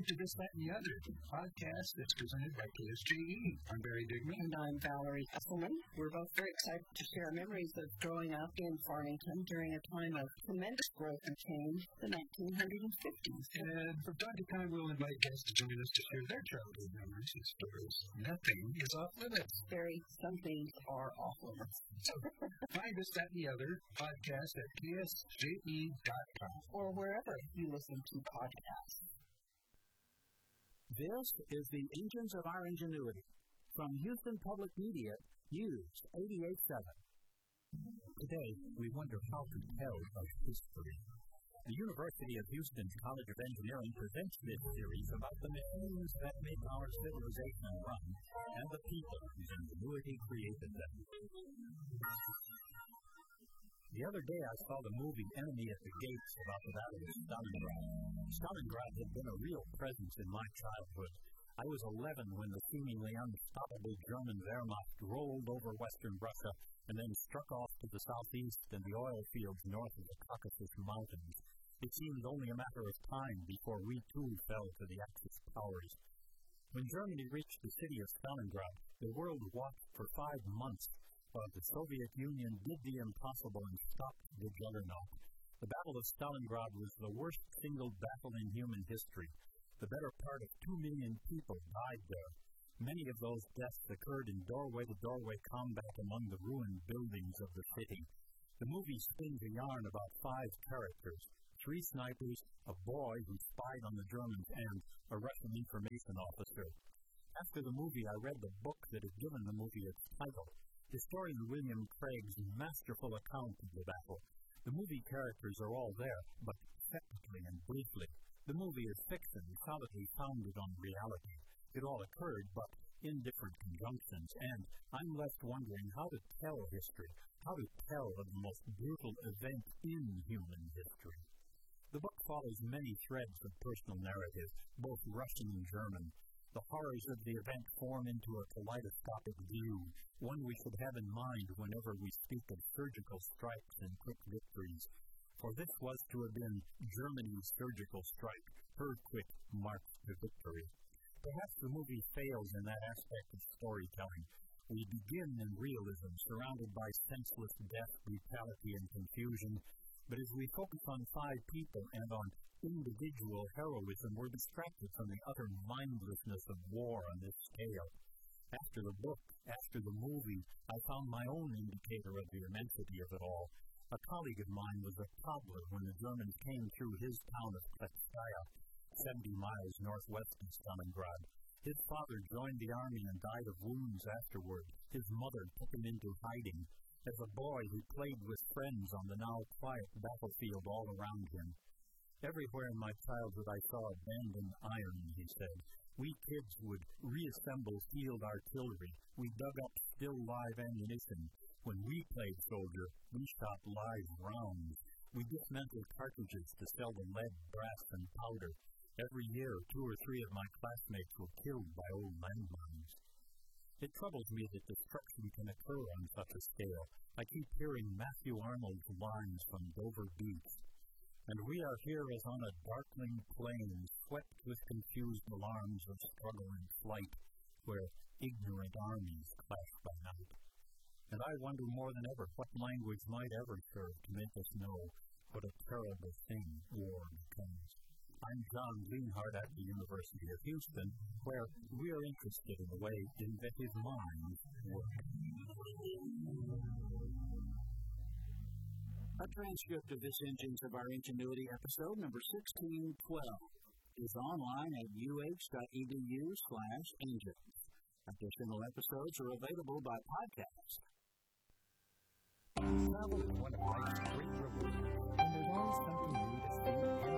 welcome to This, That, and the Other podcast that's presented by KSJE. I'm Barry Digman. And I'm Valerie Esselman. We're both very excited to share memories of growing up in Farmington during a time of tremendous growth and change, the 1950s. And from time to time, we'll invite guests to join us to share their childhood memories and stories. Nothing is off limits. Barry, some things are off limits. So, find This, That, and the Other podcast at KSJE.com. Or wherever you listen to podcasts. This is the Engines of Our Ingenuity from Houston Public Media, News 88.7. Today, we wonder how to tell of history. The University of Houston's College of Engineering presents this series about the machines that make our civilization run and the people whose ingenuity created them. The other day I saw the movie Enemy at the Gates about the Battle of Stalingrad. Stalingrad had been a real presence in my childhood. I was 11 when the seemingly unstoppable German Wehrmacht rolled over western Russia and then struck off to the southeast and the oil fields north of the Caucasus Mountains. It seemed only a matter of time before we too fell to the Axis powers. When Germany reached the city of Stalingrad, the world watched for 5 months while the Soviet Union did the impossible and stopped the juggernaut. The Battle of Stalingrad was the worst single battle in human history. The better part of 2 million people died there. Many of those deaths occurred in doorway-to-doorway combat among the ruined buildings of the city. The movie spins a yarn about 5 characters, 3 snipers, a boy who spied on the Germans, and a Russian information officer. After the movie, I read the book that had given the movie its title. Historian William Craig's masterful account of the battle. The movie characters are all there, but separately and briefly. The movie is fiction, solidly founded on reality. It all occurred, but in different conjunctions, and I'm left wondering how to tell history, how to tell of the most brutal event in human history. The book follows many threads of personal narrative, both Russian and German. The horrors of the event form into a kaleidoscopic view, one we should have in mind whenever we speak of surgical strikes and quick victories. For this was to have been Germany's surgical strike, her quick march to victory. Perhaps the movie fails in that aspect of storytelling. We begin in realism, surrounded by senseless death, brutality, and confusion. But as we focus on 5 people and on individual heroism, we're distracted from the utter mindlessness of war on this scale. After the book, after the movie, I found my own indicator of the immensity of it all. A colleague of mine was a toddler when the Germans came through his town of Kletskaya, 70 miles northwest of Stalingrad. His father joined the army and died of wounds afterward. His mother took him into hiding. As a boy, he played with friends on the now quiet battlefield all around him. Everywhere in my childhood I saw abandoned iron, he said. We kids would reassemble field artillery. We dug up still live ammunition. When we played soldier, we shot live rounds. We dismantled cartridges to sell the lead, brass, and powder. Every year, 2 or 3 of my classmates were killed by old landmines. It troubles me that destruction can occur on such a scale. I keep hearing Matthew Arnold's lines from Dover Beach. And we are here as on a darkling plain, swept with confused alarms of struggle and flight, where ignorant armies clash by night. And I wonder more than ever what language might ever serve to make us know what a terrible thing war becomes. I'm John Leonhardt at the University of Houston, where we are interested in the way inventive minds work. A transcript of this Engines of Our Ingenuity episode, number 1612, is online at uh.edu/engines. Additional episodes are available by podcast. Travel is one of life's great rewards, and there's always something new to see